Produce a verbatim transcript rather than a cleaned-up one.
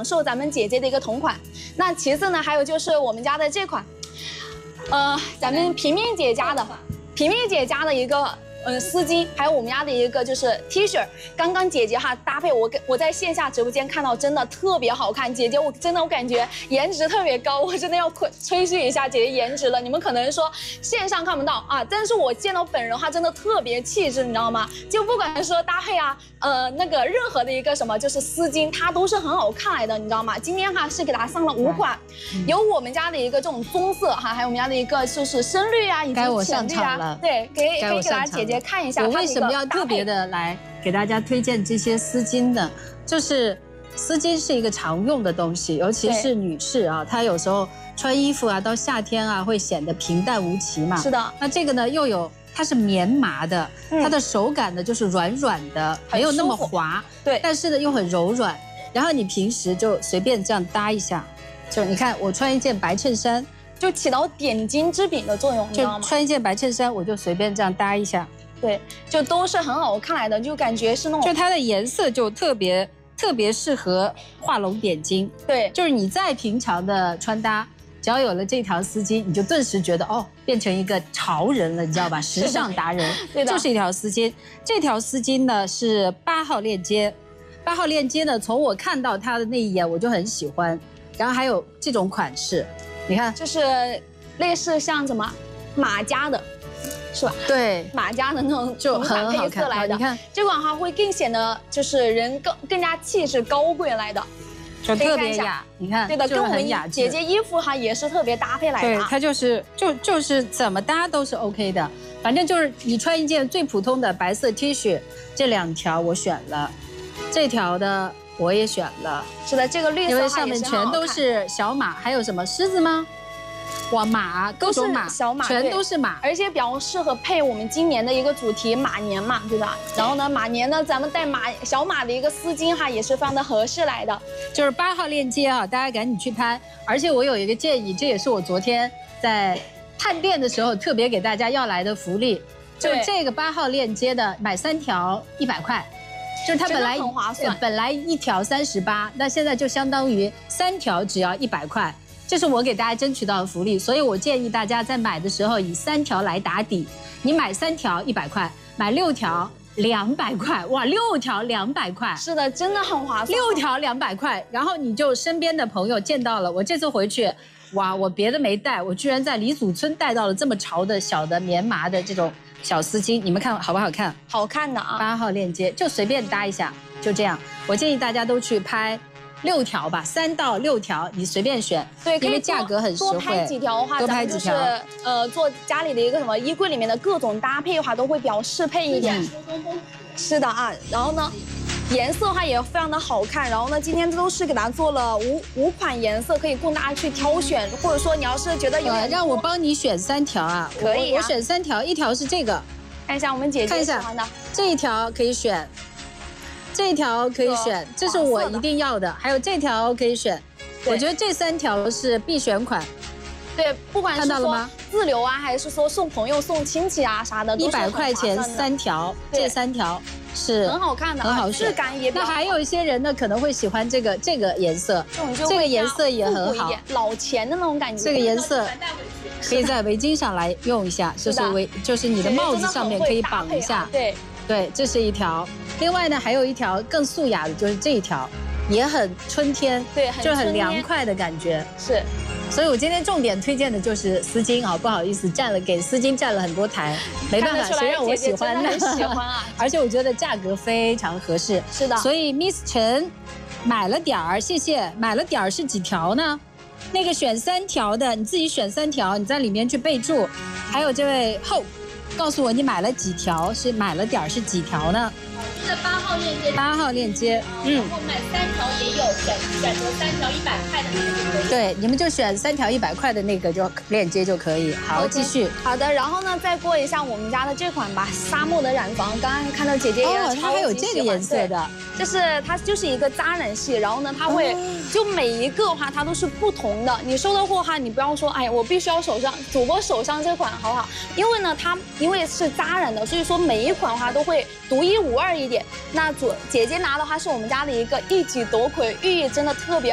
享受咱们姐姐的一个同款。那其次呢，还有就是我们家的这款，呃，咱们平民姐家的，平民姐家的一个。 嗯，丝巾，还有我们家的一个就是 T 恤，刚刚姐姐哈搭配我跟我在线下直播间看到，真的特别好看。姐姐，我真的我感觉颜值特别高，我真的要吹吹嘘一下姐姐颜值了。你们可能说线上看不到啊，但是我见到本人的话，真的特别气质，你知道吗？就不管说搭配啊，呃，那个任何的一个什么就是丝巾，它都是很好看来的，你知道吗？今天哈是给它上了五款，嗯、有我们家的一个这种棕色哈，还有我们家的一个就是深绿啊，以及浅绿啊，对，给可以给大家姐姐。 看一下， 我为什么要特别的来给大家推荐这些丝巾呢？就是丝巾是一个常用的东西，尤其是女士啊，她有时候穿衣服啊，到夏天啊会显得平淡无奇嘛。是的。那这个呢，又有它是棉麻的，它的手感呢就是软软的，没有那么滑，对，但是呢又很柔软。然后你平时就随便这样搭一下，就你看我穿一件白衬衫， 就起到点睛之笔的作用，你知道吗？ 就穿一件白衬衫，我就随便这样搭一下。 对，就都是很好看来的，就感觉是那种， 就它的颜色就特别特别适合画龙点睛。对，就是你再平常的穿搭，只要有了这条丝巾，你就顿时觉得哦，变成一个潮人了，你知道吧？时尚达人，对的，就是一条丝巾。这条丝巾呢是八号链接，八号链接呢，从我看到它的那一眼我就很喜欢。然后还有这种款式，你看， 就是类似像什么马甲的。 是吧？ 对， 马甲的那种就很好看来的。你看这款哈会更显得就是人更更加气质高贵来的， 就特别雅。你看， 对的，跟我们雅姐姐衣服哈也是特别搭配来的。 对，它就是就就是怎么搭都是 OK 的，反正就是你穿一件最普通的白色 T 恤，这两条我选了，这条的我也选了。 是的，这个绿色因为上面全都是小马，还有什么狮子吗？ 哇，马各种马， 小马全都是马， 而且比较适合配我们今年的一个主题马年嘛，对吧？然后呢，马年呢，咱们带马小马的一个丝巾哈，也是非常的合适来的。 就是八号链接啊，大家赶紧去拍。而且我有一个建议，这也是我昨天在探店的时候特别给大家要来的福利，就这个八号链接的买三条一百块，就是它本来很划算， 本来一条三十八，那现在就相当于三条只要一百块。 这是我给大家争取到的福利，所以我建议大家在买的时候以三条来打底。你买三条一百块，买六条两百块，哇，六条两百块， 是的，真的很划算。 六条两百块，然后你就身边的朋友见到了，我这次回去，哇，我别的没带，我居然在李祖村带到了这么潮的小的棉麻的这种小丝巾，你们看好不好看？ 好看的啊！ 八号链接就随便搭一下，就这样。我建议大家都去拍。 六条吧，三到六条你随便选， 对， 因为价格很实惠。 多拍几条的话， 多拍几条， 就是呃，做家里的一个什么衣柜里面的各种搭配的话，都会比较适配一点。是的啊，然后呢，颜色的话也非常的好看。然后呢，今天都是给大家做了五五款颜色，可以供大家去挑选。或者说你要是觉得有， 让我帮你选三条啊， 可以、 啊，我选三条，一条是这个， 看一下我们姐姐喜欢的， 这一条可以选。 这一条可以选，这是我一定要的。还有这条可以选，我觉得这三条是必选款。 对，不管是说自留啊，还是说送朋友、送亲戚啊啥的， 一百块钱三条，这三条是很好看的， 很好选，质感也。 那还有一些人呢，可能会喜欢这个这个颜色，这个颜色也很好， 老钱的那种感觉。 这个颜色可以在围巾上来用一下，就是围，就是你的帽子上面可以绑一下。 对。 对，这是一条。另外呢，还有一条更素雅的，就是这一条，也很春天， 对， 就很凉快的感觉。 是， 所以我今天重点推荐的就是丝巾啊，不好意思，占了给丝巾占了很多台，没办法，谁让我喜欢呢？ 喜欢啊！ 而且我觉得价格非常合适。 是的。 所以 Miss 陈买了点儿，谢谢。买了点儿是几条呢？那个选三条的，你自己选三条，你在里面去备注。还有这位后。 告诉我你买了几条？是买了点儿是几条呢？ 这个八号链接。 八号链接，嗯。 然后买三条也有，选选择三条一百块的那个就可以。 对，你们就选三条一百块的那个就链接就可以。好， okay, 继续。 好的，然后呢，再过一下我们家的这款吧，沙漠的染房。刚刚看到姐姐也哦，它还有这个颜色的， 就是它就是一个扎染系，然后呢，它会、哦、就每一个的话它都是不同的。你收到货哈，你不要说哎，我必须要手上主播手上这款好不好？因为呢，它因为是扎染的，所以说每一款的话都会独一无二一点。那主姐姐拿的话是我们家的一个一举夺魁，寓意真的特别。